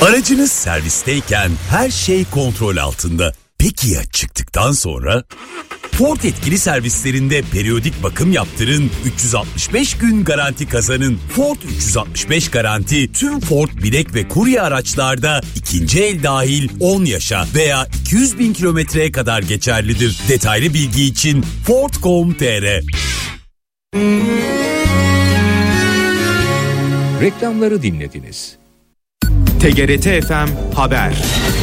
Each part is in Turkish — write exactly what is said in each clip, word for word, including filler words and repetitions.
Aracınız servisteyken her şey kontrol altında. Peki ya çıktıktan sonra? Ford yetkili servislerinde periyodik bakım yaptırın, üç yüz altmış beş gün garanti kazanın. Ford üç yüz altmış beş garanti tüm Ford bilek ve kurye araçlarda ikinci el dahil on yaşa veya iki yüz bin kilometreye kadar geçerlidir. Detaylı bilgi için ford nokta com nokta tr. Reklamları dinlediniz. T G R T F M Haber.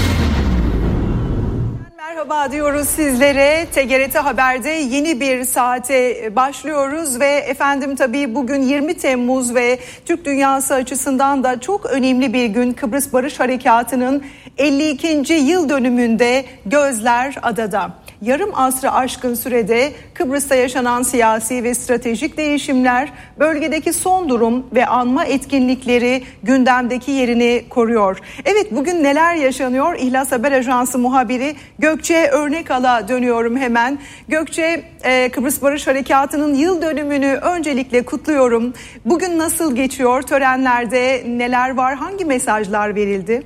Merhaba diyoruz sizlere. T G R T Haber'de yeni bir saate başlıyoruz ve efendim tabii bugün yirmi Temmuz ve Türk dünyası açısından da çok önemli bir gün. Kıbrıs Barış Harekatı'nın elli ikinci yıl dönümünde gözler adada. Yarım asrı aşkın sürede Kıbrıs'ta yaşanan siyasi ve stratejik değişimler, bölgedeki son durum ve anma etkinlikleri gündemdeki yerini koruyor. Evet, bugün neler yaşanıyor? İhlas Haber Ajansı muhabiri Gökçe Örnekal'a dönüyorum hemen. Gökçe, Kıbrıs Barış Harekatı'nın yıl dönümünü öncelikle kutluyorum. Bugün nasıl geçiyor? Törenlerde neler var? Hangi mesajlar verildi?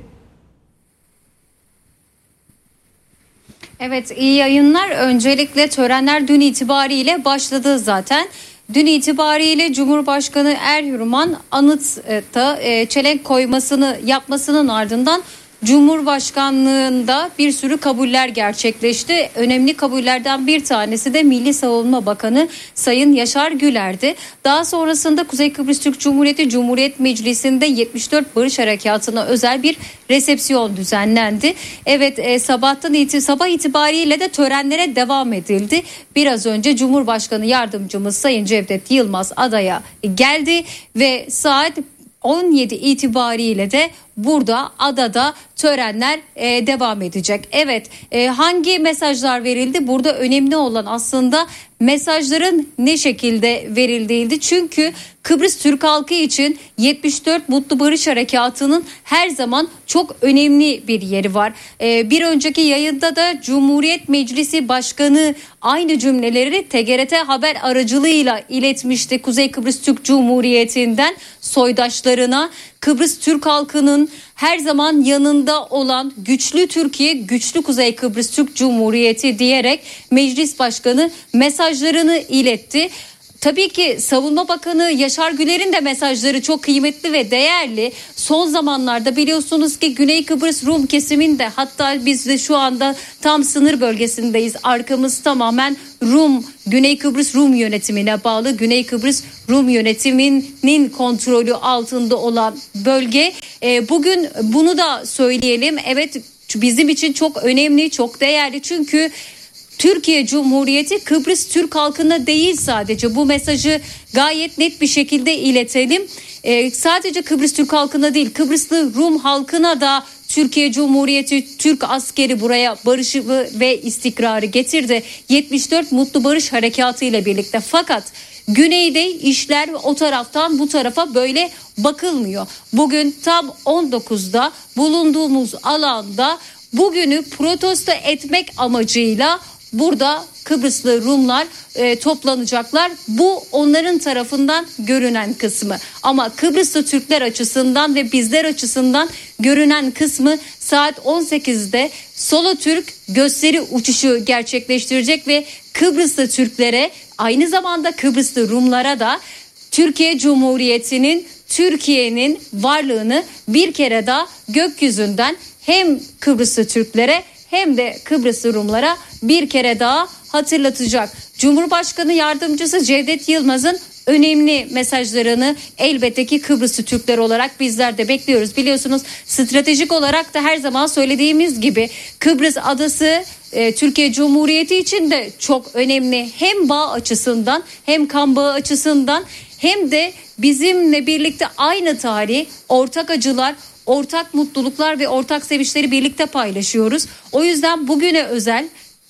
Evet, iyi yayınlar. Öncelikle törenler dün itibariyle başladı zaten. Dün itibariyle Cumhurbaşkanı Erhürman anıtta çelenk koymasını yapmasının ardından Cumhurbaşkanlığında bir sürü kabuller gerçekleşti. Önemli kabullerden bir tanesi de Milli Savunma Bakanı Sayın Yaşar Güler'di. Daha sonrasında Kuzey Kıbrıs Türk Cumhuriyeti Cumhuriyet Meclisi'nde yetmiş dört Barış Harekatı'na özel bir resepsiyon düzenlendi. Evet, e, sabahtan iti, sabah itibariyle de törenlere devam edildi. Biraz önce Cumhurbaşkanı Yardımcımız Sayın Cevdet Yılmaz adaya geldi ve saat on yedi itibariyle de burada adada törenler e, devam edecek. Evet, e, hangi mesajlar verildi? Burada önemli olan aslında mesajların ne şekilde verildiğiydi. Çünkü Kıbrıs Türk halkı için yetmiş dört Mutlu Barış Harekatı'nın her zaman çok önemli bir yeri var. E, bir önceki yayında da Cumhuriyet Meclisi Başkanı aynı cümleleri T G R T Haber aracılığıyla iletmişti. Kuzey Kıbrıs Türk Cumhuriyeti'nden soydaşlarına Kıbrıs Türk halkının her zaman yanında olan güçlü Türkiye, güçlü Kuzey Kıbrıs Türk Cumhuriyeti diyerek Meclis Başkanı mesajlarını iletti. Tabii ki Savunma Bakanı Yaşar Güler'in de mesajları çok kıymetli ve değerli. Son zamanlarda biliyorsunuz ki Güney Kıbrıs Rum kesiminde, hatta biz de şu anda tam sınır bölgesindeyiz. Arkamız tamamen Rum, Güney Kıbrıs Rum yönetimine bağlı, Güney Kıbrıs Rum yönetiminin kontrolü altında olan bölge. E, bugün bunu da söyleyelim. Evet, bizim için çok önemli, çok değerli çünkü Türkiye Cumhuriyeti Kıbrıs Türk halkına değil, sadece bu mesajı gayet net bir şekilde iletelim. Ee, sadece Kıbrıs Türk halkına değil, Kıbrıslı Rum halkına da Türkiye Cumhuriyeti Türk askeri buraya barışı ve istikrarı getirdi. yetmiş dört Mutlu Barış Harekatı ile birlikte. Fakat güneyde işler o taraftan bu tarafa böyle bakılmıyor. Bugün tam on dokuzda bulunduğumuz alanda bugünü protesto etmek amacıyla burada Kıbrıslı Rumlar e, toplanacaklar. Bu onların tarafından görünen kısmı. Ama Kıbrıslı Türkler açısından ve bizler açısından görünen kısmı saat on sekizde Solo Türk gösteri uçuşu gerçekleştirecek ve Kıbrıslı Türklere, aynı zamanda Kıbrıslı Rumlara da Türkiye Cumhuriyeti'nin, Türkiye'nin varlığını bir kere daha gökyüzünden hem Kıbrıslı Türklere hem de Kıbrıslı Rumlara bir kere daha hatırlatacak. Cumhurbaşkanı Yardımcısı Cevdet Yılmaz'ın önemli mesajlarını elbette ki Kıbrıslı Türkler olarak bizler de bekliyoruz. Biliyorsunuz, stratejik olarak da her zaman söylediğimiz gibi Kıbrıs adası e, Türkiye Cumhuriyeti için de çok önemli. Hem bağ açısından, hem kan bağı açısından, hem de bizimle birlikte aynı tarihi, ortak acılar, ortak mutluluklar ve ortak sevinçleri birlikte paylaşıyoruz. O yüzden bugüne özel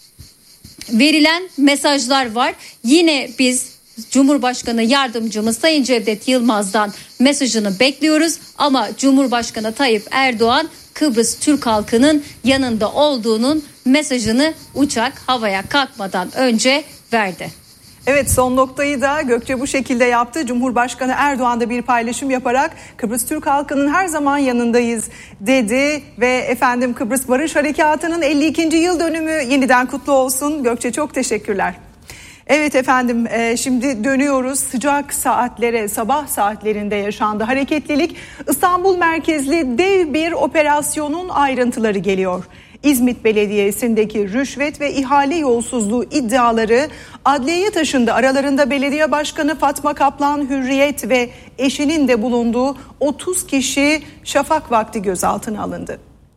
verilen mesajlar var. Yine biz Cumhurbaşkanı Yardımcımız Sayın Cevdet Yılmaz'dan mesajını bekliyoruz. Ama Cumhurbaşkanı Tayyip Erdoğan Kıbrıs Türk halkının yanında olduğunun mesajını uçak havaya kalkmadan önce verdi. Evet, son noktayı da Gökçe bu şekilde yaptı. Cumhurbaşkanı Erdoğan da bir paylaşım yaparak Kıbrıs Türk halkının her zaman yanındayız dedi ve efendim Kıbrıs Barış Harekatı'nın elli ikinci yıl dönümü yeniden kutlu olsun. Gökçe çok teşekkürler. Evet efendim, şimdi dönüyoruz sıcak saatlere. Sabah saatlerinde yaşandı hareketlilik. İstanbul merkezli dev bir operasyonun ayrıntıları geliyor. İzmit Belediyesi'ndeki rüşvet ve ihale yolsuzluğu iddiaları adliyeye taşındı. Aralarında belediye başkanı Fatma Kaplan Hürriyet ve eşinin de bulunduğu otuz kişi şafak vakti gözaltına alındı.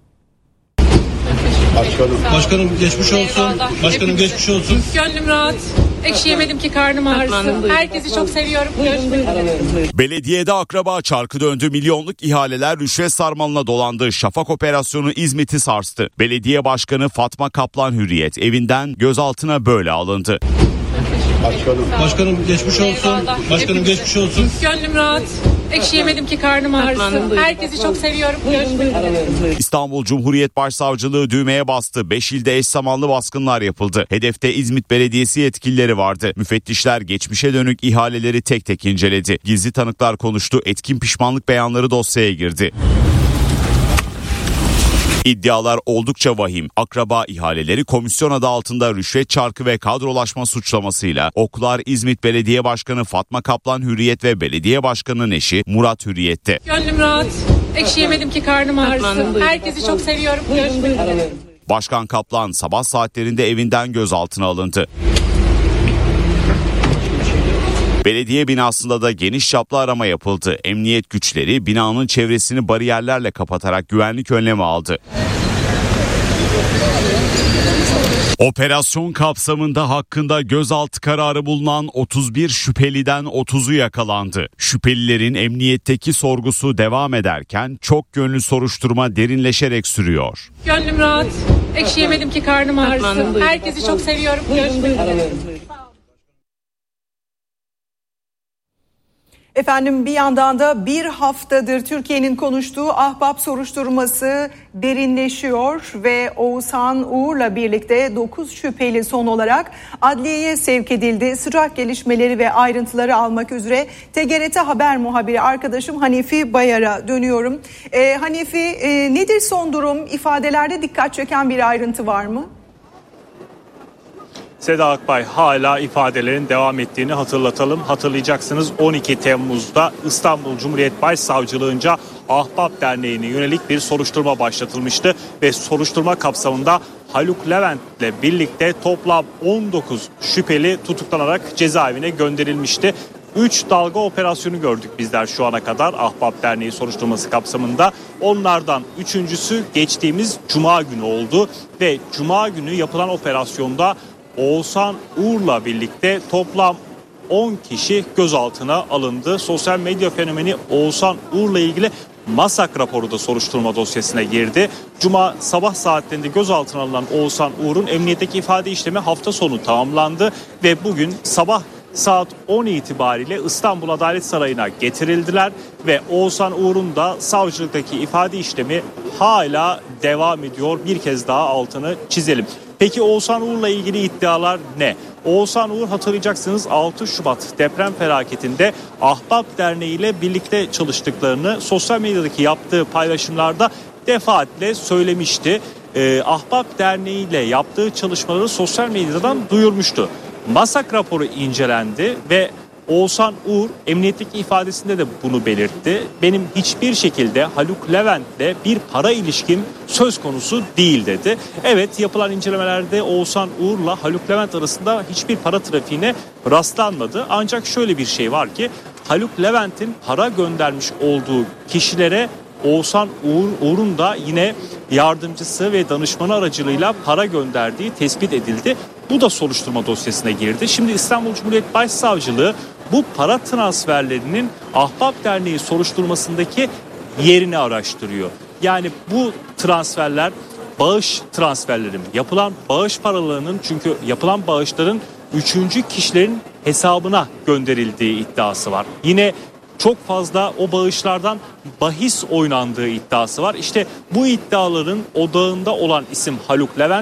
Başkanım, Başkanım geçmiş olsun. Başkanım geçmiş olsun. Gönlüm rahat. Ekşi yemedim ki karnım ağrısın. Herkesi çok seviyorum. Belediyede akraba çarkı döndü. Milyonluk ihaleler rüşvet sarmalına dolandı. Şafak operasyonu İzmit'i sarstı. Belediye başkanı Fatma Kaplan Hürriyet evinden gözaltına böyle alındı. Başkanım, Başkanım geçmiş olsun. Başkanım geçmiş olsun. Gönlüm rahat. Ekşi yemedim ki karnım ağrısın. Herkesi çok seviyorum. İstanbul Cumhuriyet Başsavcılığı düğmeye bastı. beş ilde eş zamanlı baskınlar yapıldı. Hedefte İzmit Belediyesi yetkilileri vardı. Müfettişler geçmişe dönük ihaleleri tek tek inceledi. Gizli tanıklar konuştu. Etkin pişmanlık beyanları dosyaya girdi. İddialar oldukça vahim. Akraba ihaleleri komisyon adı altında rüşvet çarkı ve kadrolaşma suçlamasıyla Oklar İzmit Belediye Başkanı Fatma Kaplan Hürriyet ve belediye başkanının eşi Murat Hürriyet'te. Gönlüm rahat. Ekşi yemedim ki karnım ağrısın. Herkesi çok seviyorum. Başkan Kaplan sabah saatlerinde evinden gözaltına alındı. Belediye binasında da geniş çaplı arama yapıldı. Emniyet güçleri binanın çevresini bariyerlerle kapatarak güvenlik önlemi aldı. Operasyon kapsamında hakkında gözaltı kararı bulunan otuz bir şüpheliden otuzu yakalandı. Şüphelilerin emniyetteki sorgusu devam ederken çok yönlü soruşturma derinleşerek sürüyor. Gönlüm rahat. Ekşi yemedim ki karnım ağrısın. Herkesi çok seviyorum. Efendim bir yandan da bir haftadır Türkiye'nin konuştuğu Ahbap soruşturması derinleşiyor ve Oğuzhan Uğur'la birlikte dokuz şüpheli son olarak adliyeye sevk edildi. Sıcak gelişmeleri ve ayrıntıları almak üzere T G R T Haber muhabiri arkadaşım Hanifi Bayar'a dönüyorum. Ee, Hanifi e, nedir son durum? İfadelerde dikkat çeken bir ayrıntı var mı? Seda Akbay, hala ifadelerin devam ettiğini hatırlatalım. Hatırlayacaksınız on iki Temmuz'da İstanbul Cumhuriyet Başsavcılığınca Ahbap Derneği'ne yönelik bir soruşturma başlatılmıştı ve soruşturma kapsamında Haluk Levent'le birlikte toplam on dokuz şüpheli tutuklanarak cezaevine gönderilmişti. üç dalga operasyonu gördük bizler şu ana kadar Ahbap Derneği soruşturması kapsamında. Onlardan üçüncüsü geçtiğimiz Cuma günü oldu ve Cuma günü yapılan operasyonda Oğuzhan Uğur'la birlikte toplam on kişi gözaltına alındı. Sosyal medya fenomeni Oğuzhan Uğur'la ilgili MASAK raporu da soruşturma dosyasına girdi. Cuma sabah saatlerinde gözaltına alınan Oğuzhan Uğur'un emniyetteki ifade işlemi hafta sonu tamamlandı ve bugün sabah saat on itibariyle İstanbul Adalet Sarayı'na getirildiler ve Oğuzhan Uğur'un da savcılıktaki ifade işlemi hala devam ediyor. Bir kez daha altını çizelim. Peki Oğuzhan Uğur'la ilgili iddialar ne? Oğuzhan Uğur, hatırlayacaksınız, altı Şubat deprem felaketinde Ahbap Derneği ile birlikte çalıştıklarını sosyal medyadaki yaptığı paylaşımlarda defaatle söylemişti. Ee, Ahbap Derneği ile yaptığı çalışmaları sosyal medyadan duyurmuştu. MASAK raporu incelendi ve Oğuzhan Uğur emniyetteki ifadesinde de bunu belirtti. Benim hiçbir şekilde Haluk Levent'le bir para ilişkim söz konusu değil dedi. Evet, yapılan incelemelerde Oğuzhan Uğur'la Haluk Levent arasında hiçbir para trafiğine rastlanmadı. Ancak şöyle bir şey var ki Haluk Levent'in para göndermiş olduğu kişilere Oğuzhan Uğur, Uğur'un da yine yardımcısı ve danışmanı aracılığıyla para gönderdiği tespit edildi. Bu da soruşturma dosyasına girdi. Şimdi İstanbul Cumhuriyet Başsavcılığı bu para transferlerinin Ahbap Derneği soruşturmasındaki yerini araştırıyor. Yani bu transferler bağış transferleri mi? Yapılan bağış paralarının, çünkü yapılan bağışların üçüncü kişilerin hesabına gönderildiği iddiası var. Yine çok fazla o bağışlardan bahis oynandığı iddiası var. İşte bu iddiaların odağında olan isim Haluk Levent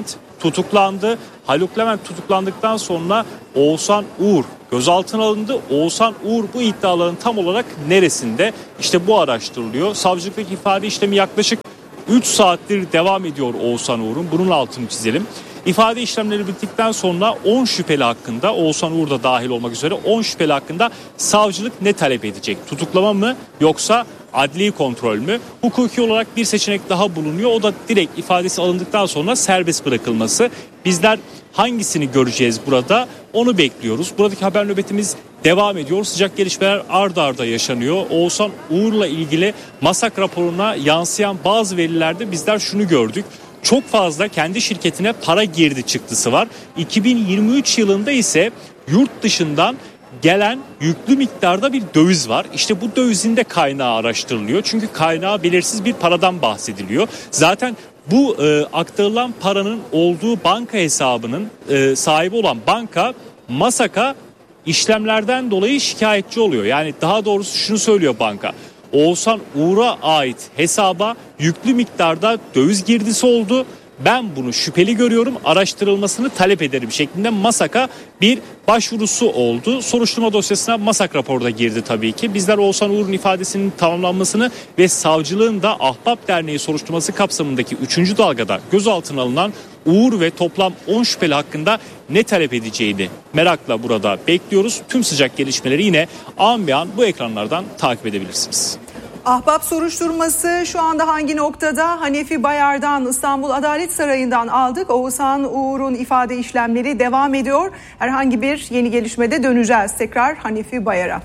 tutuklandı. Haluk Levent tutuklandıktan sonra Oğuzhan Uğur gözaltına alındı. Oğuzhan Uğur bu iddiaların tam olarak neresinde? İşte bu araştırılıyor. Savcılıktaki ifade işlemi yaklaşık üç saattir devam ediyor Oğuzhan Uğur'un. Bunun altını çizelim. İfade işlemleri bittikten sonra on şüpheli hakkında, Oğuzhan Uğur da dahil olmak üzere on şüpheli hakkında savcılık ne talep edecek? Tutuklama mı yoksa adli kontrol mü? Hukuki olarak bir seçenek daha bulunuyor. O da direkt ifadesi alındıktan sonra serbest bırakılması. Bizler hangisini göreceğiz burada? Onu bekliyoruz. Buradaki haber nöbetimiz devam ediyor. Sıcak gelişmeler ard arda yaşanıyor. Oğuzhan Uğur'la ilgili MASAK raporuna yansıyan bazı verilerde bizler şunu gördük. Çok fazla kendi şirketine para girdi çıktısı var. iki bin yirmi üç yılında ise yurt dışından gelen yüklü miktarda bir döviz var. İşte bu dövizin de kaynağı araştırılıyor. Çünkü kaynağı belirsiz bir paradan bahsediliyor. Zaten bu e, aktarılan paranın olduğu banka hesabının e, sahibi olan banka MASAK'a işlemlerden dolayı şikayetçi oluyor. Yani daha doğrusu şunu söylüyor banka. Oğuzhan Uğur'a ait hesaba yüklü miktarda döviz girdisi oldu. Ben bunu şüpheli görüyorum, araştırılmasını talep ederim şeklinde MASAK'a bir başvurusu oldu. Soruşturma dosyasına MASAK raporda girdi tabii ki. Bizler Oğuzhan Uğur'un ifadesinin tamamlanmasını ve savcılığın da Ahbap Derneği soruşturması kapsamındaki üçüncü dalgada gözaltına alınan Uğur ve toplam on şüpheli hakkında ne talep edeceğini merakla burada bekliyoruz. Tüm sıcak gelişmeleri yine an be an bu ekranlardan takip edebilirsiniz. Ahbap soruşturması şu anda hangi noktada? Hanefi Bayar'dan, İstanbul Adalet Sarayı'ndan aldık. Oğuzhan Uğur'un ifade işlemleri devam ediyor. Herhangi bir yeni gelişmede döneceğiz tekrar Hanefi Bayar'a.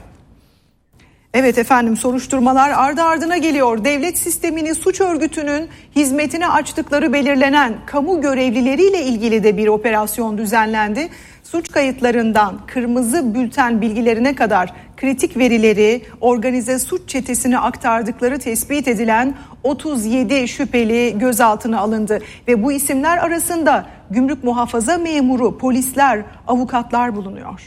Evet efendim, soruşturmalar ardı ardına geliyor. Devlet sistemini suç örgütünün hizmetine açtıkları belirlenen kamu görevlileriyle ilgili de bir operasyon düzenlendi. Suç kayıtlarından kırmızı bülten bilgilerine kadar kritik verileri organize suç çetesine aktardıkları tespit edilen otuz yedi şüpheli gözaltına alındı. Ve bu isimler arasında gümrük muhafaza memuru, polisler, avukatlar bulunuyor.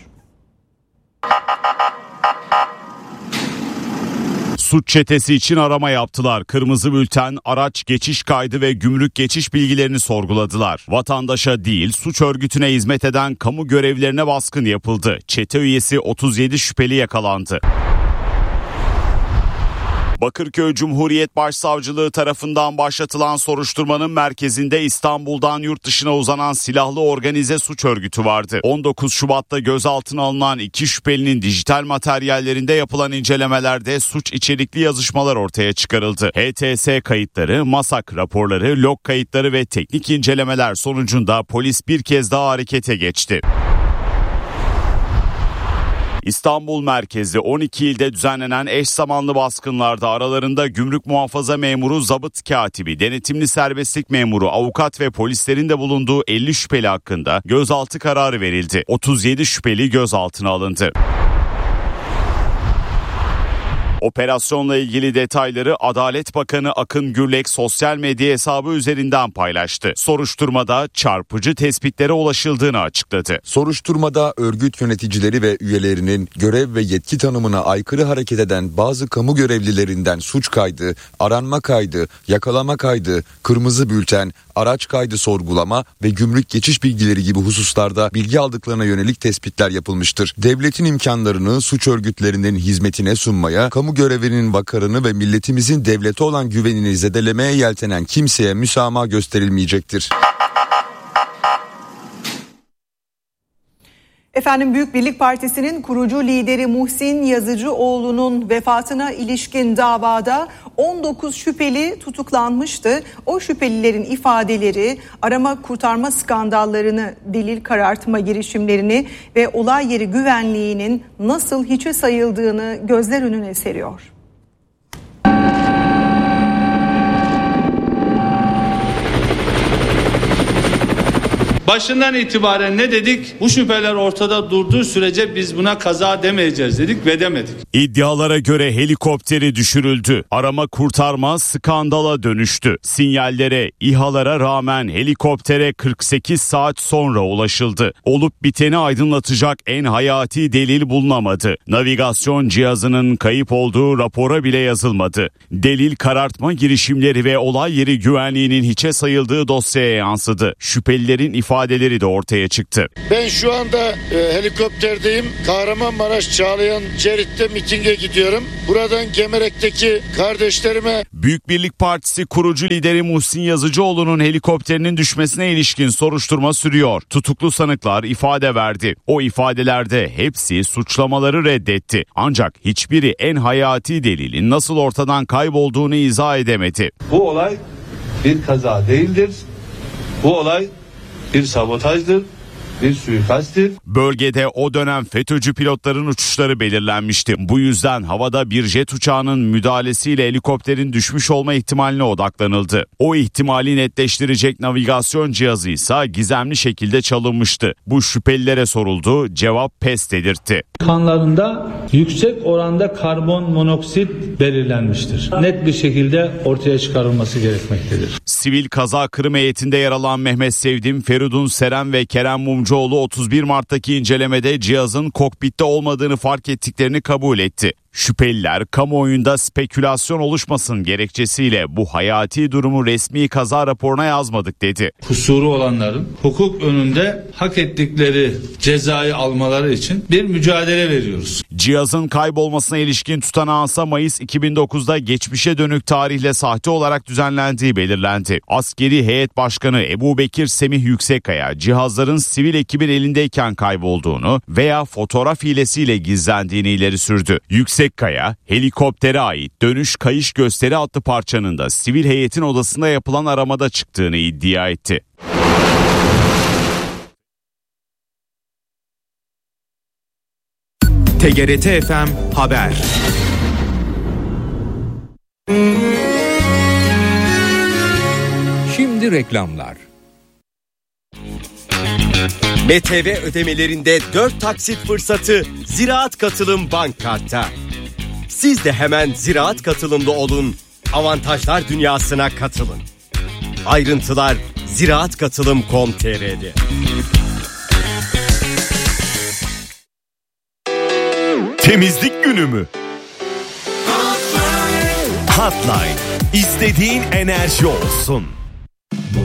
Suç çetesi için arama yaptılar. Kırmızı bülten, araç geçiş kaydı ve gümrük geçiş bilgilerini sorguladılar. Vatandaşa değil, suç örgütüne hizmet eden kamu görevlilerine baskın yapıldı. Çete üyesi otuz yedi şüpheli yakalandı. Bakırköy Cumhuriyet Başsavcılığı tarafından başlatılan soruşturmanın merkezinde İstanbul'dan yurt dışına uzanan silahlı organize suç örgütü vardı. on dokuz Şubat'ta gözaltına alınan iki şüphelinin dijital materyallerinde yapılan incelemelerde suç içerikli yazışmalar ortaya çıkarıldı. H T S kayıtları, MASAK raporları, log kayıtları ve teknik incelemeler sonucunda polis bir kez daha harekete geçti. İstanbul merkezli on iki ilde düzenlenen eş zamanlı baskınlarda aralarında gümrük muhafaza memuru, zabıt katibi, denetimli serbestlik memuru, avukat ve polislerin de bulunduğu elli şüpheli hakkında gözaltı kararı verildi. otuz yedi şüpheli gözaltına alındı. Operasyonla ilgili detayları Adalet Bakanı Akın Gürlek sosyal medya hesabı üzerinden paylaştı. Soruşturmada çarpıcı tespitlere ulaşıldığını açıkladı. Soruşturmada örgüt yöneticileri ve üyelerinin görev ve yetki tanımına aykırı hareket eden bazı kamu görevlilerinden suç kaydı, aranma kaydı, yakalama kaydı, kırmızı bülten, araç kaydı sorgulama ve gümrük geçiş bilgileri gibi hususlarda bilgi aldıklarına yönelik tespitler yapılmıştır. Devletin imkanlarını suç örgütlerinin hizmetine sunmaya, kamu görevinin vakarını ve milletimizin devlete olan güvenini zedelemeye yeltenen kimseye müsamaha gösterilmeyecektir. Efendim, Büyük Birlik Partisi'nin kurucu lideri Muhsin Yazıcıoğlu'nun vefatına ilişkin davada on dokuz şüpheli tutuklanmıştı. O şüphelilerin ifadeleri arama kurtarma skandallarını, delil karartma girişimlerini ve olay yeri güvenliğinin nasıl hiçe sayıldığını gözler önüne seriyor. Başından itibaren ne dedik? Bu şüpheler ortada durduğu sürece biz buna kaza demeyeceğiz dedik ve demedik. İddialara göre helikopteri düşürüldü. Arama kurtarma skandala dönüştü. Sinyallere, İHA'lara rağmen helikoptere kırk sekiz saat sonra ulaşıldı. Olup biteni aydınlatacak en hayati delil bulunamadı. Navigasyon cihazının kayıp olduğu rapora bile yazılmadı. Delil karartma girişimleri ve olay yeri güvenliğinin hiçe sayıldığı dosyaya yansıdı. Şüphelilerin ifadeleri de ortaya çıktı. Ben şu anda e, helikopterdeyim. Kahramanmaraş Çağlayan Cerit'te mitinge gidiyorum. Buradan Gemerek'teki kardeşlerime... Büyük Birlik Partisi kurucu lideri Muhsin Yazıcıoğlu'nun helikopterinin düşmesine ilişkin soruşturma sürüyor. Tutuklu sanıklar ifade verdi. O ifadelerde hepsi suçlamaları reddetti. Ancak hiçbiri en hayati delilin nasıl ortadan kaybolduğunu izah edemedi. Bu olay bir kaza değildir. Bu olay bir sabotajdır, bir suikasttir. Bölgede o dönem FETÖ'cü pilotların uçuşları belirlenmişti. Bu yüzden havada bir jet uçağının müdahalesiyle helikopterin düşmüş olma ihtimaline odaklanıldı. O ihtimali netleştirecek navigasyon cihazı ise gizemli şekilde çalınmıştı. Bu şüphelilere soruldu, cevap pes dedirtti. Kanlarında yüksek oranda karbon monoksit belirlenmiştir. Net bir şekilde ortaya çıkarılması gerekmektedir. Sivil kaza kırım heyetinde yer alan Mehmet Sevdim, Feridun Seren ve Kerem Mumcuoğlu otuz bir Mart'taki incelemede cihazın kokpitte olmadığını fark ettiklerini kabul etti. Şüpheliler kamuoyunda spekülasyon oluşmasın gerekçesiyle bu hayati durumu resmi kaza raporuna yazmadık dedi. Kusuru olanların hukuk önünde hak ettikleri cezayı almaları için bir mücadele veriyoruz. Cihazın kaybolmasına ilişkin tutanağınsa Mayıs iki bin dokuzda geçmişe dönük tarihle sahte olarak düzenlendiği belirlendi. Askeri Heyet Başkanı Ebubekir Semih Yüksekkaya cihazların sivil ekibin elindeyken kaybolduğunu veya fotoğraf hilesiyle gizlendiğini ileri sürdü. Yüksekkaya, helikoptere ait dönüş kayış gösteri adlı parçanın da sivil heyetin odasında yapılan aramada çıktığını iddia etti. T G R T F M Haber. Şimdi reklamlar. B T V ödemelerinde dört taksit fırsatı Ziraat Katılım Bank Kart'ta. Siz de hemen Ziraat Katılım'da olun, avantajlar dünyasına katılın. Ayrıntılar ziraat katılım nokta com nokta t r'de. Temizlik günü mü? Hotline. İstediğin enerji olsun.